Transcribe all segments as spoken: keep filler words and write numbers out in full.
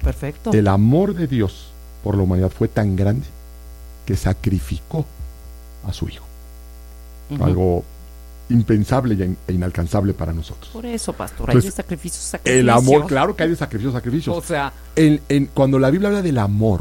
Perfecto. El amor de Dios por la humanidad fue tan grande que sacrificó a su hijo. Uh-huh. Algo impensable e inalcanzable para nosotros. Por eso, pastor, Entonces, hay de sacrificios, sacrificios. El amor, claro que hay de sacrificios, sacrificios. O sea, en, en, cuando la Biblia habla del amor,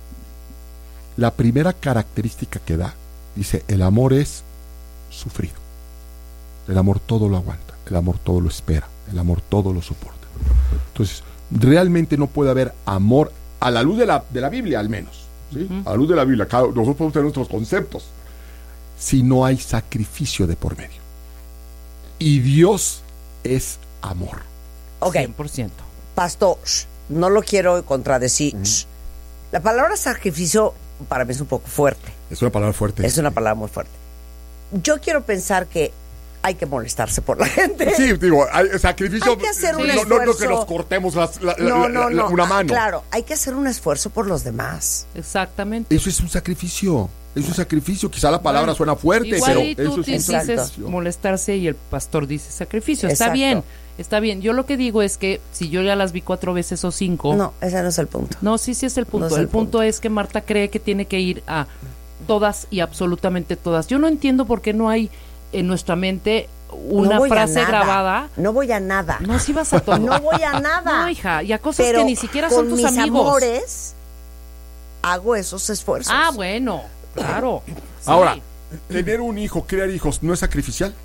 la primera característica que da, dice, el amor es sufrido. El amor todo lo aguanta, el amor todo lo espera, el amor todo lo soporta. Entonces, realmente no puede haber amor a la luz de la, de la Biblia, al menos, ¿sí? Uh-huh. A la luz de la Biblia, cada, nosotros podemos tener nuestros conceptos, si no hay sacrificio de por medio. Y Dios es amor. Ok. cien por ciento. Pastor, no lo quiero contradecir. Uh-huh. La palabra sacrificio para mí es un poco fuerte. Es una palabra fuerte. Es una palabra muy fuerte. Yo quiero pensar que hay que molestarse por la gente. Sí, digo, hay sacrificio. Hay que hacer un no, esfuerzo. No, no que nos cortemos las, la, no, la, no, la, no. una mano. Claro, hay que hacer un esfuerzo por los demás. Exactamente. Eso es un sacrificio. Es un sacrificio. Quizá la palabra bueno, suena fuerte, igual pero y tú eso es un dices sacrificio. Molestarse y el pastor dice sacrificio. Exacto. Está bien, está bien. Yo lo que digo es que si yo ya las vi cuatro veces o cinco. No, ese no es el punto. No, sí, sí es el punto. No es el, el punto, punto es que Marta cree que tiene que ir a todas y absolutamente todas. Yo no entiendo por qué no hay en nuestra mente una no frase grabada. No voy a nada. No, sí vas a todo. No voy a nada. No, hija, y a cosas pero que ni siquiera son tus mis amigos. Amores, hago esos esfuerzos. Ah, bueno, claro. Sí. Ahora, tener un hijo, criar hijos, ¿no es sacrificial?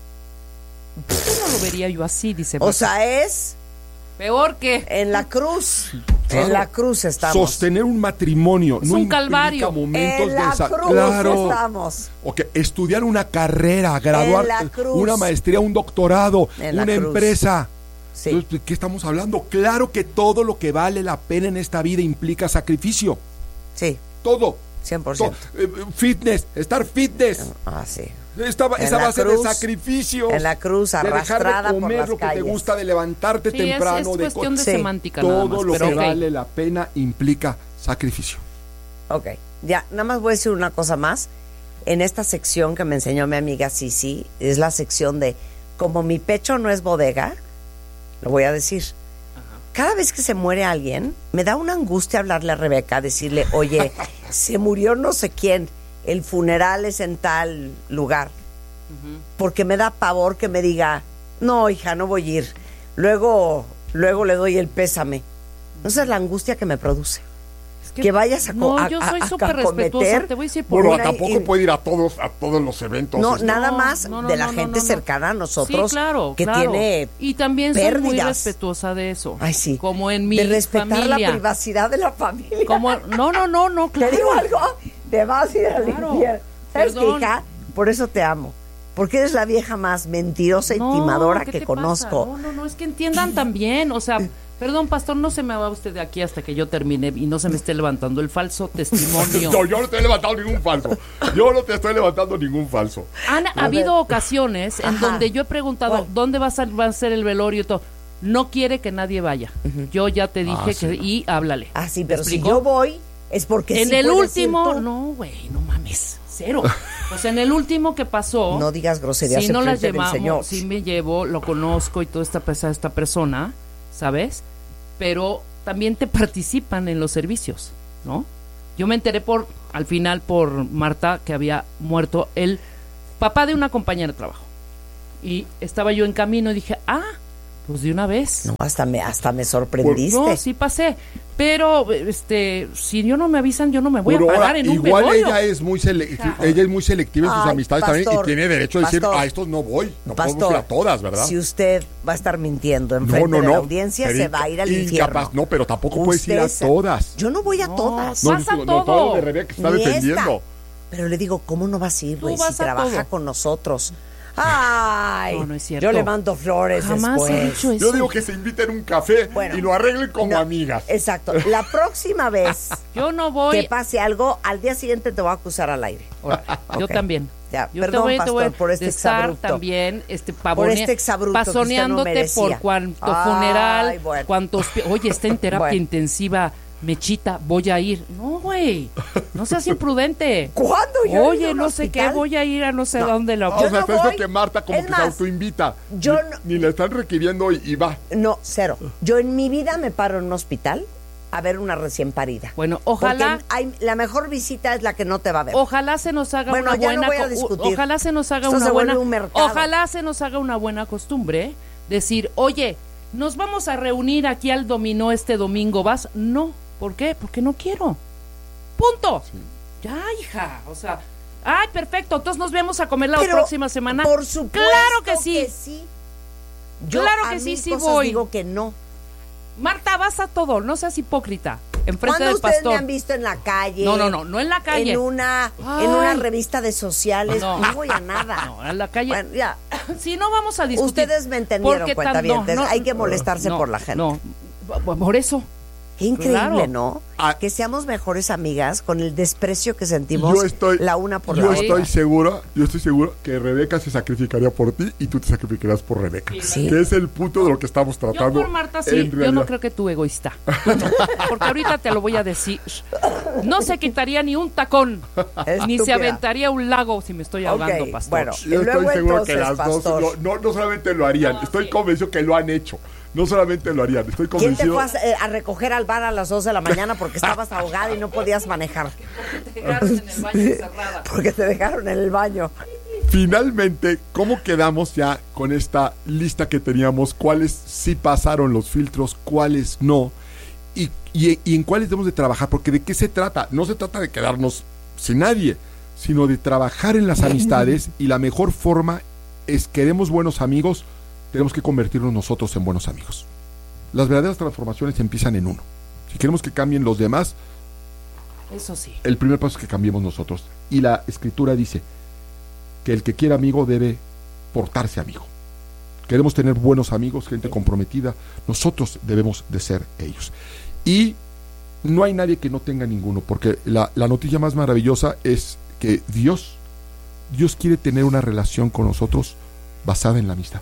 No lo vería yo así, dice Marta. O sea, es peor que en la cruz. Claro. En la cruz estamos. Sostener un matrimonio es no un calvario. Momentos en la de sa- cruz claro. estamos. Okay. Estudiar una carrera, graduar En la cruz. una maestría, un doctorado, En la una cruz. empresa. Sí. Entonces, ¿de qué estamos hablando? Claro que todo lo que vale la pena en esta vida implica sacrificio. Sí. Todo. cien por ciento. Todo. Eh, fitness, estar fitness. Ah, sí. Esta, esa base cruz, de sacrificios. En la cruz, arrastrada de dejar de por comer las lo que calles. te gusta, de levantarte sí, temprano. es, es de cuestión de sí. semántica nada todo más, lo pero que okay. vale la pena implica sacrificio. Ok, ya, nada más voy a decir una cosa más. En esta sección que me enseñó mi amiga Sisi, es la sección de, como mi pecho no es bodega, lo voy a decir. Cada vez que se muere alguien, me da una angustia hablarle a Rebeca, decirle, oye, se murió no sé quién, el funeral es en tal lugar. Uh-huh. Porque me da pavor que me diga, no, hija, no voy a ir. Luego, luego le doy el pésame. No sé la angustia que me produce. Es que, que vayas a No, a, yo soy a, súper a respetuosa, te voy a decir por Bueno, una, tampoco y, puede ir a todos a todos los eventos. No, este. nada No, más no, no, de la no, gente no, no. cercana a nosotros, sí, claro, que claro. tiene y también soy pérdidas. muy respetuosa de eso. Ay, sí. Como en mi de respetar familia. la privacidad de la familia. Como no, no, no, no, claro. Te digo algo, te vas a ir al Claro. infierno. ¿Sabes qué, Perdón. hija? Por eso te amo. Porque eres la vieja más mentirosa y No, timadora ¿qué que te conozco. pasa? No, no, no, es que entiendan también, o sea, perdón, pastor, no se me va usted de aquí hasta que yo termine y no se me esté levantando el falso testimonio. No, yo no te he levantado ningún falso. Yo no te estoy levantando ningún falso. Han habido ocasiones en Ajá. donde yo he preguntado, ¿Cuál? ¿dónde va a, ser, va a ser el velorio y todo? No quiere que nadie vaya. Uh-huh. Yo ya te dije Ah, que sí. y háblale. Ah, sí, pero si explico? yo voy, es porque en sí el puedes ir último, tú. no, güey, no mames, cero. O sea, en el último que pasó, No digas groserías si en no las frente del Señor. llevamos, si me llevo, lo conozco y toda esta, esta persona, ¿sabes? Pero también te participan en los servicios, ¿no? Yo me enteré por, al final, por Marta, que había muerto el papá de una compañera de trabajo. Y estaba yo en camino y dije, ah, pues de una vez. No, hasta me, hasta me sorprendiste. No, sí pasé. Pero, este, si yo no me avisan, yo no me voy Pero a parar ahora, en un igual velorio. ella es muy selectiva, ella es muy selectiva en sus Ay, amistades pastor, también y tiene derecho a decir, pastor, a estos no voy, no Pastor, podemos ir a todas, ¿verdad? Si usted va a estar mintiendo en No, frente no, de no. la audiencia, Sería se va a ir al incapaz. infierno. No, pero tampoco puedes ir a Usted- todas. Yo no voy a No. todas. No, Vas a no, todo. todo de Rebeca que está Ni defendiendo. esta. Pero le digo, ¿cómo no vas a ir, Tú güey? Si vas a trabaja todo. con nosotros. Ay, No, no es cierto. yo le mando flores Jamás después. he dicho eso. Yo digo que se inviten a un café Bueno, y lo arreglen como no, amigas. Exacto. La próxima vez Yo no voy. que pase algo, al día siguiente te voy a acusar al aire. Ahora, yo Ok. también. Ya, Yo perdón, te voy, te pastor, voy por este de estar exabrupto. también este Por pavone- este exabrupto que usted no pasoneándote merecía. por cuanto Ay, funeral, bueno. cuantos oye, está en terapia Bueno. intensiva, Mechita, voy a ir. No, güey. No seas imprudente. ¿Cuándo? Yo he ido a Oye, un no sé qué, hospital. voy a ir a no sé No. dónde la Ah, Yo o sea, no está diciendo voy. que Marta como Es que más, se autoinvita. yo ni, no- ni le están requiriendo y, y va. No, cero. Yo en mi vida me paro en un hospital a ver una recién parida. Bueno, ojalá... Porque hay, la mejor visita es la que no te va a ver. Ojalá se nos haga bueno, una ya buena... no voy a co- discutir. Ojalá se nos haga Esto una se vuelve buena... un mercado. Ojalá se nos haga una buena costumbre, decir, oye, nos vamos a reunir aquí al dominó este domingo, ¿vas? No, ¿por qué? Porque no quiero. Punto. Sí. Ya, hija, o sea... Ay, perfecto, entonces nos vemos a comer la Pero, próxima semana. Por supuesto claro que sí. que sí. Yo claro a que sí, mil sí cosas voy. digo que no. Marta, vas a todo, no seas hipócrita. Enfrente ¿Cuándo del ustedes pastor. me han visto en la calle? No, no, no, no en la calle. En una, Ay. en una revista de sociales. No. No, voy a nada. No, en la calle. Bueno, ya. Sí, no vamos a discutir. Ustedes me entendieron, Porque cuentavientes. tan- no, no, Hay que molestarse no, por la gente. No, por eso. Qué increíble, Claro. ¿no? Ah. Que seamos mejores amigas con el desprecio que sentimos Yo estoy, la una por yo la otra. estoy seguro, yo estoy seguro que Rebeca se sacrificaría por ti y tú te sacrificarías por Rebeca. Sí. Que es el punto de lo que estamos Yo tratando. por Marta en sí, yo realidad. no creo que tú egoísta. Porque ahorita te lo voy a decir. No se quitaría ni un tacón, ni se Estúpida. aventaría un lago si me estoy ahogando, Ok, pastor. bueno. Yo Y luego, estoy seguro entonces, que las pastor. dos lo- no, no solamente lo harían, No, estoy sí. convencido que lo han hecho. No solamente lo harían, estoy ¿Quién te convencido. fue a, eh, a recoger al bar a las dos de la mañana porque estabas ahogada y no podías manejar? Te quedaron en el baño encerrada. Porque te dejaron en el baño. Finalmente, ¿cómo quedamos ya con esta lista que teníamos? ¿Cuáles sí pasaron los filtros? ¿Cuáles no? Y, y, y en cuáles debemos de trabajar, porque ¿de qué se trata? No se trata de quedarnos sin nadie, sino de trabajar en las amistades, y la mejor forma es, queremos buenos amigos, tenemos que convertirnos nosotros en buenos amigos. Las verdaderas transformaciones empiezan en uno. Si queremos que cambien los demás, Eso sí. el primer paso es que cambiemos nosotros. Y la escritura dice que el que quiera amigo debe portarse amigo. Queremos tener buenos amigos, gente comprometida, nosotros debemos de ser ellos. Y no hay nadie que no tenga ninguno, porque la, la noticia más maravillosa es que Dios, Dios quiere tener una relación con nosotros basada en la amistad.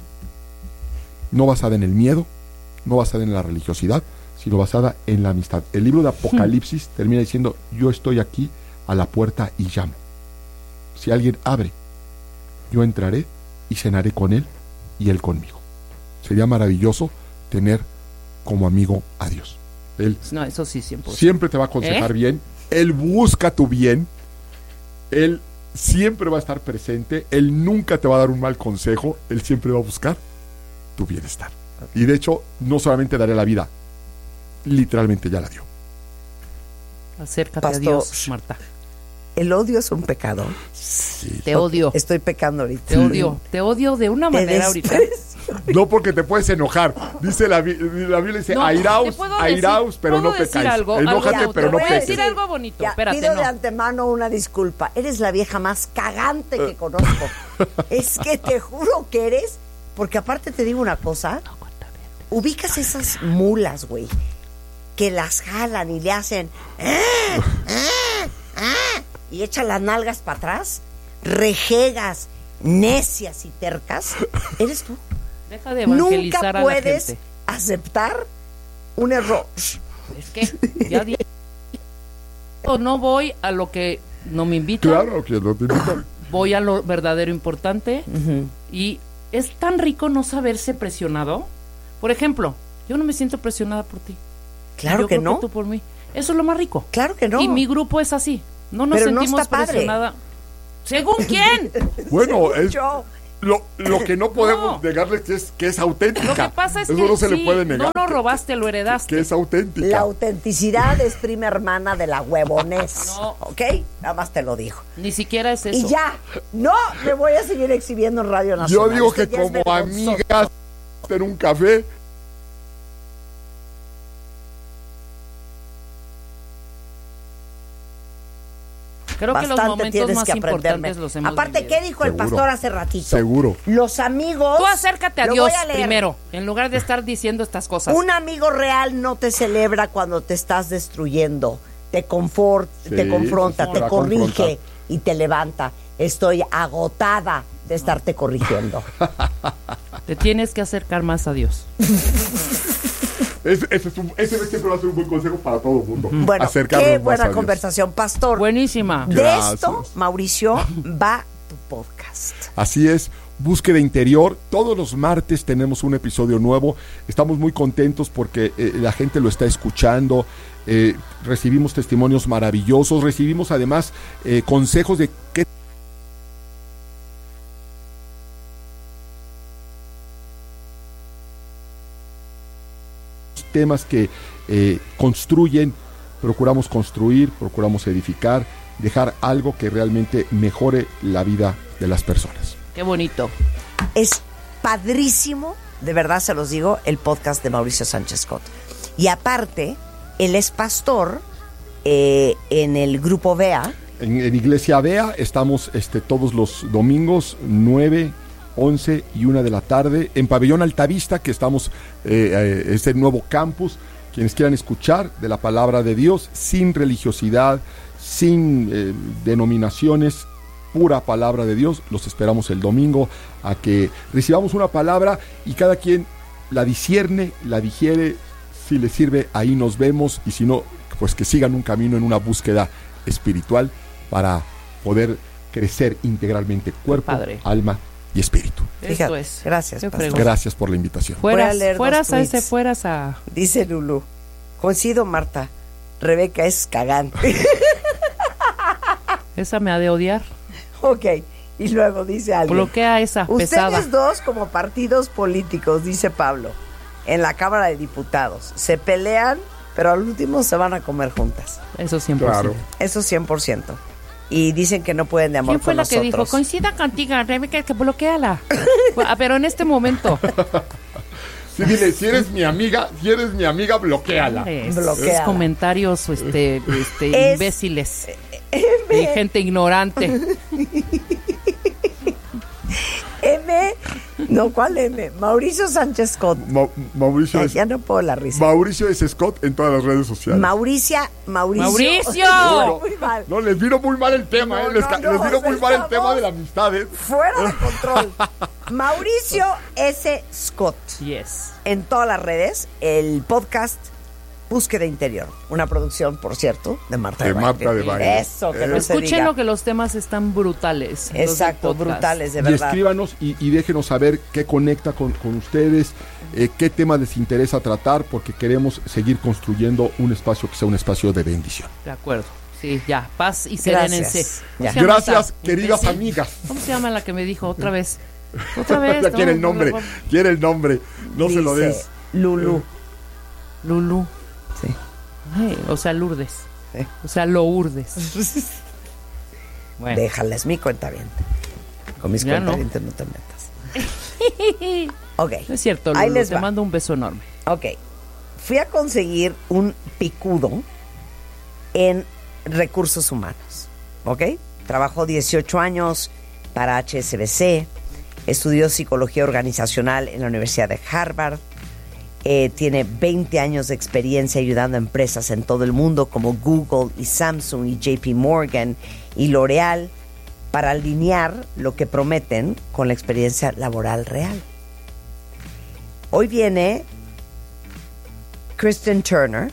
No basada en el miedo, no basada en la religiosidad, sino basada en la amistad. El libro de Apocalipsis termina diciendo: yo estoy aquí a la puerta y llamo. Si alguien abre, yo entraré y cenaré con él y él conmigo. Sería maravilloso tener como amigo a Dios. Él No, eso sí, siempre. siempre te va a aconsejar ¿Eh? bien, él busca tu bien, él siempre va a estar presente, él nunca te va a dar un mal consejo, él siempre va a buscar tu bienestar. Y de hecho, no solamente daré la vida, literalmente ya la dio. Acércate Pastor. a Dios, Marta. El odio es un pecado. Sí. Te odio. Estoy pecando ahorita. Te odio. Te odio de una Te manera ahorita. desprecio. No, porque te puedes enojar. Dice la, Bi- la Biblia, dice, No, ¿te airaos, puedo airaos, decir- pero no puedo decir pecáis. algo? Enójate, Algo- pero te no voy a peques. decir algo bonito. Ya, Espérate, pido no. de antemano una disculpa. Eres la vieja más cagante que conozco. Es que te juro que eres, porque aparte te digo una cosa. Ubicas esas mulas, güey, que las jalan y le hacen "Ah, ah, ah", y echan las nalgas para atrás, rejegas, necias y tercas. Eres tú. Deja de evangelizar Nunca a la puedes gente. aceptar un error. Es que ya di- o no voy a lo que no me invitan. Claro que no te invitan. Voy a lo verdadero importante. Y es tan rico no saberse presionado. Por ejemplo, yo no me siento presionada por ti. Claro Yo que creo no. tú por mí. Eso es lo más rico. Claro que no. Y mi grupo es así. No nos Pero no sentimos está padre. presionada. ¿Según quién? Bueno, es Yo. lo, lo que no podemos No. negarle que es que es auténtica. Lo que pasa es Eso que no se sí, le puede negar. no lo robaste, lo heredaste. Que es auténtica. La autenticidad es prima hermana de la huevonés. No. ¿Ok? Nada más te lo digo. Ni siquiera es eso. Y ya, no me voy a seguir exhibiendo en Radio Yo Nacional. digo Esto que ya es como vergonzoso. amigas en un café, Creo que los Bastante momentos tienes más que aprenderme. importantes los hemos Aparte, vivido. ¿qué dijo el Seguro. pastor hace ratito? seguro. Los amigos. Tú acércate a lo Dios voy a leer. primero, en lugar de estar diciendo estas cosas. Un amigo real no te celebra cuando te estás destruyendo. Te, confort, Sí, te confronta, sí, te te va a corrige confrontar. y te levanta. Estoy agotada de estarte corrigiendo. Te tienes que acercar más a Dios. Ese, ese, es un- ese siempre va a ser un buen consejo para todo el mundo. Bueno, Acercarnos qué más a buena Dios. conversación, pastor. Buenísima. De Gracias. esto, Mauricio, va tu podcast. Así es, Búsqueda Interior. Todos los martes tenemos un episodio nuevo. Estamos muy contentos porque eh, la gente lo está escuchando. eh, recibimos testimonios maravillosos, recibimos además eh, consejos de qué temas que eh, construyen, procuramos construir, procuramos edificar, dejar algo que realmente mejore la vida de las personas. Qué bonito. Es padrísimo, de verdad se los digo, el podcast de Mauricio Sánchez Scott. Y aparte, él es pastor eh, en el grupo B E A. En, en Iglesia B E A estamos este, todos los domingos, nueve, once y una de la tarde, en Pabellón Altavista, que estamos, eh, eh, este nuevo campus. Quienes quieran escuchar de la palabra de Dios, sin religiosidad, sin eh, denominaciones, pura palabra de Dios, los esperamos el domingo a que recibamos una palabra y cada quien la discierne, la digiere. Si les sirve, ahí nos vemos, y si no, pues que sigan un camino en una búsqueda espiritual para poder crecer integralmente cuerpo, Padre. alma y espíritu. Esto Fíjate, es. gracias, Qué pastor. fregón. Gracias por la invitación. Voy a Fueras, leer fueras dos a ese, tweets. fueras a... Dice Lulú, coincido, Marta, Rebeca es cagante. Esa me ha de odiar. Ok, y luego dice alguien, Bloquea esa ustedes pesada. dos como partidos políticos, dice Pablo, en la Cámara de Diputados, se pelean, pero al último se van a comer juntas. Eso cien por ciento. Claro. Eso cien por ciento. Y dicen que no pueden de amor ¿Quién fue con la que nosotros. dijo? Coincida contigo, Rebeca, que bloqueala. Ah, pero en este momento. Sí, dile, si eres mi amiga, si eres mi amiga, bloquéala. Es, Bloqueala. es comentarios este, este, Es- imbéciles. Y gente ignorante. M, no, ¿cuál M? Mauricio Sánchez Scott. Ma- Mauricio, Ay, es, ya no puedo la risa. Mauricio es Scott en todas las redes sociales. Mauricia, Mauricio. ¡Mauricio! Muy mal. No, les vino muy mal el tema, No, eh. Les, no, ca- no, les vino muy mal el estamos- tema de la amistad, eh. Fuera de control. Mauricio S. Scott. Yes. En todas las redes, el podcast Búsqueda Interior. Una producción, por cierto, de Marta de, De Baile. Marta de Baile. Eso, que no se Escuchen diga. lo que los temas están brutales. los del Exacto, podcast. brutales, de Y verdad. escríbanos y, y déjenos saber qué conecta con, con ustedes, eh, qué temas les interesa tratar, porque queremos seguir construyendo un espacio que sea un espacio de bendición. De acuerdo. Sí, ya. Paz y Gracias. serénense. ¿Cómo Ya. se llama Gracias, esa? queridas ¿Sí? amigas. ¿Cómo se llama la que me dijo otra vez? Otra vez. Ya quiere no, el nombre, por favor. quiere el nombre. No se lo Dice des. Lulú. Lulú. Sí. Ay, o sea, Lourdes. Sí. O sea, Lourdes. Bueno. Déjala, es mi cuenta bien. Con mis Ya cuentavientes no. te metas. Ok. No es cierto, Ahí Lulú. les Te va. mando un beso enorme. Ok. Fui a conseguir un picudo en recursos humanos. ¿Ok? Trabajó dieciocho años para H S B C. Estudió psicología organizacional en la Universidad de Harvard. Eh, tiene veinte años de experiencia ayudando a empresas en todo el mundo como Google y Samsung y J P Morgan y L'Oreal para alinear lo que prometen con la experiencia laboral real. Hoy viene Kristen Turner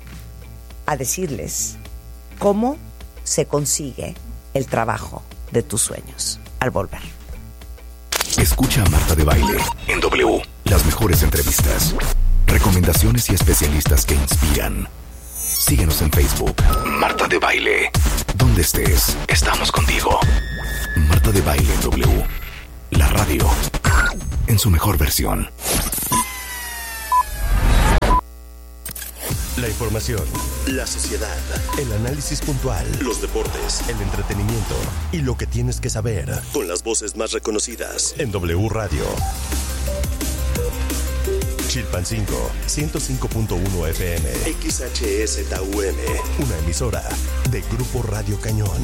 a decirles cómo se consigue el trabajo de tus sueños al volver. Escucha a Marta de Baile en W. Las mejores entrevistas, recomendaciones y especialistas que inspiran. Síguenos en Facebook. Marta de Baile. Donde estés, estamos contigo. Marta de Baile en W. La radio en su mejor versión. La información, la sociedad, el análisis puntual, los deportes, el entretenimiento y lo que tienes que saber con las voces más reconocidas en W Radio. Chilpancingo, ciento cinco punto uno F M, X H S T U M, una emisora de Grupo Radio Cañón.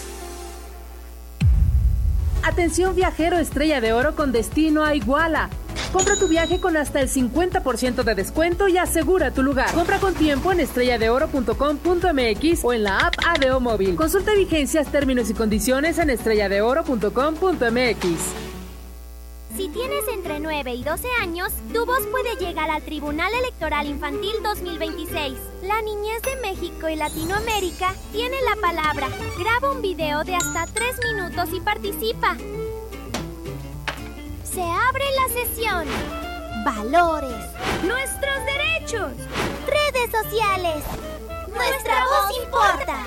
Atención viajero Estrella de Oro con destino a Iguala. Compra tu viaje con hasta el cincuenta por ciento de descuento y asegura tu lugar. Compra con tiempo en estrella de oro punto com punto m x o en la app A D O Móvil. Consulta vigencias, términos y condiciones en estrella de oro punto com punto m x. Si tienes entre nueve y doce años, tu voz puede llegar al Tribunal Electoral Infantil dos mil veintiséis. La niñez de México y Latinoamérica tiene la palabra. Graba un video de hasta tres minutos y participa. Se abre la sesión. Valores. Nuestros derechos. Redes sociales.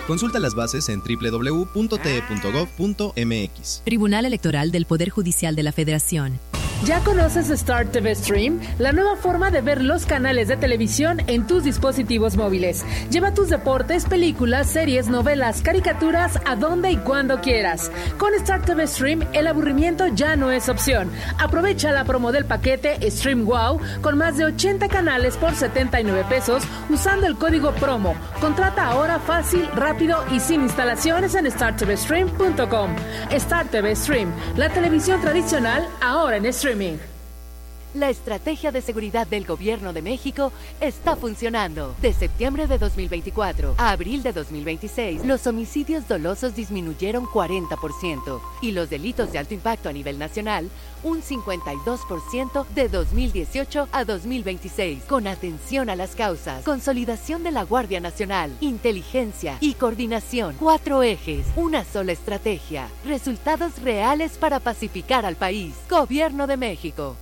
Consulta las bases en doble u doble u doble u punto t e punto gov punto m x. Tribunal Electoral del Poder Judicial de la Federación. ¿Ya conoces Star T V Stream? La nueva forma de ver los canales de televisión en tus dispositivos móviles. Lleva tus deportes, películas, series, novelas, caricaturas a donde y cuando quieras. Con Star T V Stream, el aburrimiento ya no es opción. Aprovecha la promo del paquete Stream Wow con más de ochenta canales por setenta y nueve pesos usando el código promo. Contrata ahora fácil, rápido y sin instalaciones en star t v stream punto com. Star T V Stream, la televisión tradicional ahora en streaming. La estrategia de seguridad del Gobierno de México está funcionando. De septiembre de dos mil veinticuatro a abril de dos mil veintiséis, los homicidios dolosos disminuyeron cuarenta por ciento y los delitos de alto impacto a nivel nacional un cincuenta y dos por ciento de dos mil dieciocho a dos mil veintiséis. Con atención a las causas, consolidación de la Guardia Nacional, inteligencia y coordinación. Cuatro ejes, una sola estrategia. Resultados reales para pacificar al país. Gobierno de México.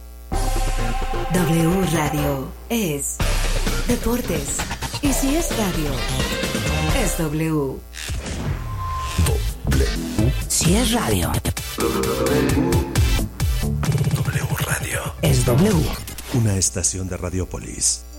W Radio es deportes. Y si es radio, es W. W. Si es radio, W Radio es W. Una estación de Radiopolis.